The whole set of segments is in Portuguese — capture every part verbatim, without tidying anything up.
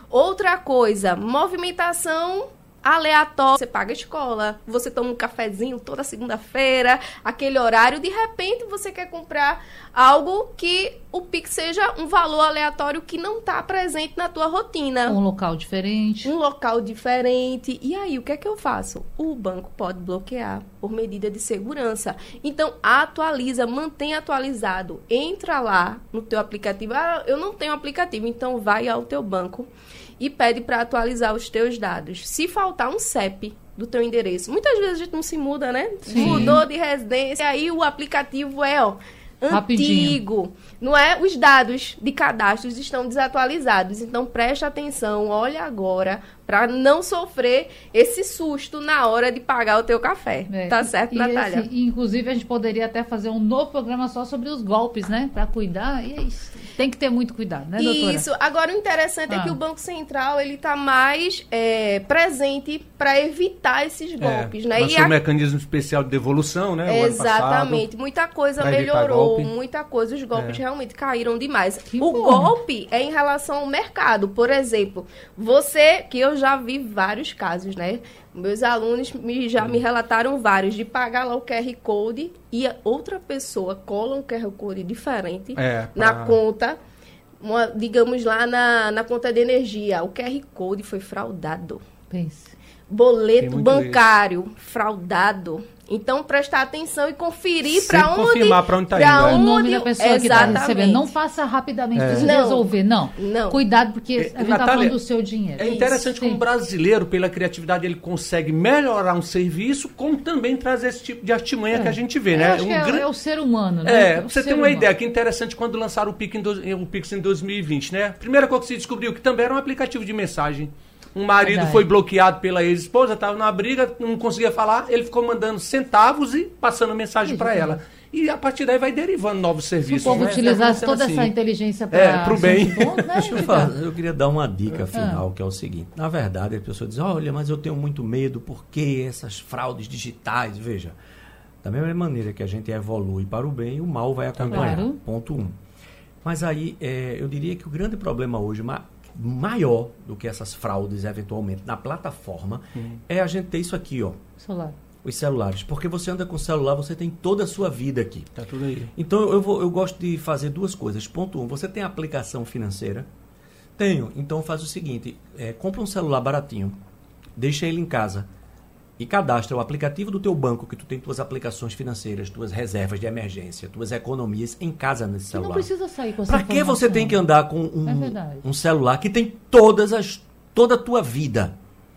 Outra coisa, movimentação aleatória. Você paga a escola, você toma um cafezinho toda segunda-feira, aquele horário, de repente você quer comprar algo que o Pix seja um valor aleatório que não está presente na tua rotina. Um local diferente. Um local diferente. E aí, o que é que eu faço? O banco pode bloquear por medida de segurança. Então, atualiza, mantém atualizado. Entra lá no teu aplicativo. Ah, eu não tenho aplicativo, então vai ao teu banco e pede para atualizar os teus dados. Se faltar um C E P do teu endereço, muitas vezes a gente não se muda, né? Sim. Mudou de residência, aí o aplicativo é, ó, Rapidinho. antigo, não é? Os dados de cadastros estão desatualizados, então preste atenção, olha agora, para não sofrer esse susto na hora de pagar o teu café, É, tá certo, e Natália? Esse, inclusive, a gente poderia até fazer um novo programa só sobre os golpes, né? Para cuidar, e é isso. Tem que ter muito cuidado, né, doutora? Isso. Agora, o interessante Ah. é que o Banco Central, ele tá mais é, presente para evitar esses golpes, é, né? Lançou E a... um mecanismo especial de devolução, né? o ano Exatamente. passado, Muita coisa pra evitar melhorou, golpe. muita coisa. Os golpes É. realmente caíram demais. Que o bom. golpe é em relação ao mercado. Por exemplo, você, que eu já vi vários casos, né? Meus alunos me, já me relataram vários, de pagar lá o Q R Code e a outra pessoa cola um Q R Code diferente É, na pra- conta, uma, digamos lá na, na conta de energia. O Q R Code foi fraudado. Pense. Tem Boleto muito bancário fraudado. Então, prestar atenção e conferir para Sempre onde... confirmar pra onde tá pra indo, é. O nome onde- da pessoa que está Exatamente. recebendo. Não faça rapidamente, É. precisa Não. resolver. Não. Não. Cuidado, porque É, a gente está Natália, falando do seu dinheiro. É interessante Isso. como o Sim. brasileiro, pela criatividade, ele consegue melhorar um serviço, como também trazer esse tipo de artimanha É. que a gente vê, Eu né? acho que é, gran- é o ser humano, né? É, É o pra você ser ter uma humano. ideia, que interessante quando lançaram o Pix em, dois- o Pix em dois mil e vinte, né? Primeira coisa que se descobriu, que também era um aplicativo de mensagem. Um marido Verdade. foi bloqueado pela ex-esposa, estava numa briga, não conseguia falar, ele ficou mandando centavos e passando mensagem para ela. E a partir daí vai derivando novos Se serviços. o povo né? utilizasse Vai toda acontecendo essa assim. inteligência para É, pro bem. Deixa eu falar, eu queria dar uma dica final, que é o seguinte. Na verdade, a pessoa diz, olha, mas eu tenho muito medo porque essas fraudes digitais, veja, da mesma maneira que a gente evolui para o bem, o mal vai acompanhar. Claro. Ponto um. Mas aí, é, eu diria que o grande problema hoje, ma- maior do que essas fraudes, eventualmente, na plataforma, é a gente ter isso aqui, ó, Celular. os celulares. Porque você anda com o celular, você tem toda a sua vida aqui. Tá tudo aí. Então, eu, vou, eu gosto de fazer duas coisas. Ponto um, você tem aplicação financeira? Tenho. Então, faz o seguinte, é, compra um celular baratinho, deixa ele em casa e cadastra o aplicativo do teu banco, que tu tem tuas aplicações financeiras, tuas reservas de emergência, tuas economias em casa nesse Você celular. não precisa sair com essa Para que você informação. tem que andar com É um, verdade. um celular que tem todas as, toda a tua vida?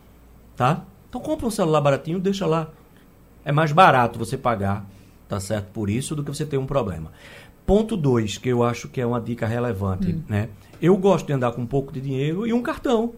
Tá? Então compra um celular baratinho, deixa lá. É mais barato você pagar, tá certo, por isso, do que você ter um problema. Ponto dois, que eu acho que é uma dica relevante, Hum. né? Eu gosto de andar com um pouco de dinheiro e um cartão.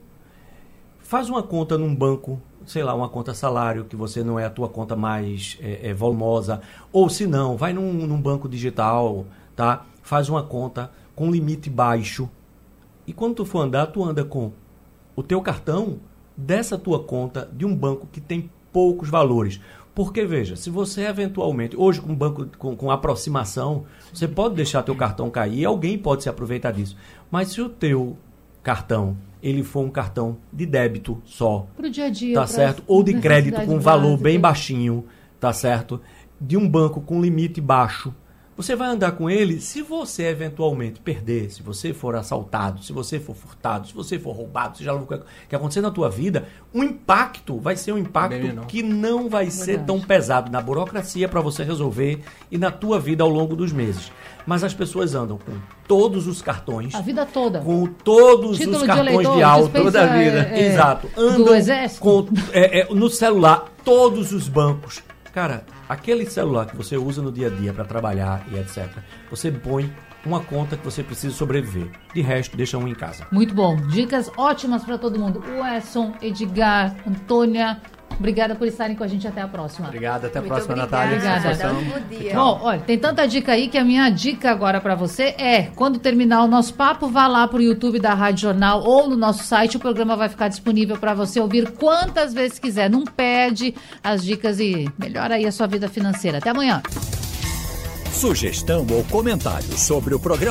Faz uma conta num banco, sei lá, uma conta salário, que você não é a tua conta mais é, é, volumosa. Ou se não, vai num, num banco digital, tá? Faz uma conta com limite baixo. E quando tu for andar, tu anda com o teu cartão dessa tua conta de um banco que tem poucos valores. Porque, veja, se você eventualmente, hoje com banco com, com aproximação, você pode deixar teu cartão cair e alguém pode se aproveitar disso. Mas se o teu cartão, ele for um cartão de débito só, Pro dia a dia. tá pras certo? Ou de crédito com necessidades valor básicas. bem baixinho, tá certo? De um banco com limite baixo. Você vai andar com ele, se você eventualmente perder, se você for assaltado, se você for furtado, se você for roubado, seja lá o que acontecer na tua vida, o impacto vai ser um impacto Bem menor. que não vai ser Verdade. tão pesado na burocracia para você resolver e na tua vida ao longo dos meses. Mas as pessoas andam com todos os cartões, A vida toda. com todos Título os de cartões eleitor, de auto, dispensa, toda a vida. é, é, Exato. do Andam exército. com é, é, no celular todos os bancos. Cara, aquele celular que você usa no dia a dia para trabalhar e etcétera, você põe uma conta que você precisa sobreviver. De resto, deixa um em casa. Muito bom. Dicas ótimas para todo mundo. Wesson, Edgar, Antônia, obrigada por estarem com a gente. Até a próxima. Obrigado, até a Muito próxima, obrigada. Natália. Obrigada. Até o Satisfação. último dia. Bom, olha, tem tanta dica aí que a minha dica agora para você é, quando terminar o nosso papo, vá lá pro YouTube da Rádio Jornal ou no nosso site, o programa vai ficar disponível para você ouvir quantas vezes quiser. Não perde as dicas e melhora aí a sua vida financeira. Até amanhã. Sugestão ou comentário sobre o programa